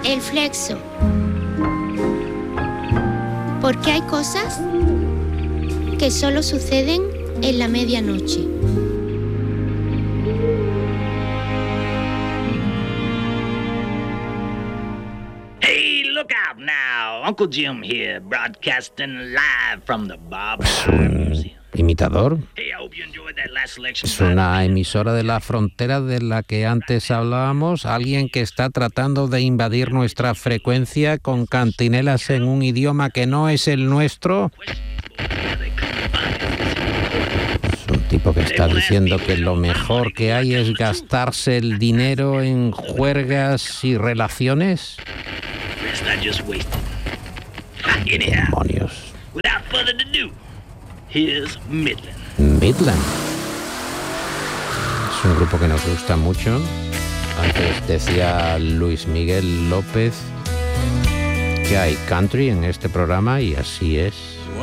El Flexo. Porque hay cosas que solo suceden en la medianoche. Hey, look out now. Uncle Jim here, broadcasting live from the Bob ¿Es un imitador? Hey, I hope you enjoyed that last selection. ¿Es una emisora de la frontera de la que antes hablábamos? ¿Alguien que está tratando de invadir nuestra frecuencia con cantinelas en un idioma que no es el nuestro? Es un tipo que está diciendo que lo mejor que hay es gastarse el dinero en juergas y relaciones. Demonios. Without further ado, here's Midland. Midland. Es un grupo que nos gusta mucho. Antes decía Luis Miguel López que hay country en este programa y así es.